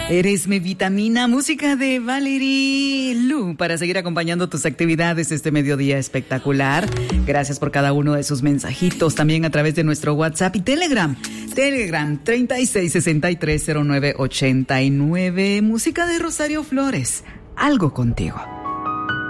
Eres mi vitamina, música de Valerie Lu para seguir acompañando tus actividades este mediodía espectacular. Gracias por cada uno de sus mensajitos, también a través de nuestro WhatsApp y Telegram. Telegram 36630989. Música de Rosario Flores, Algo Contigo.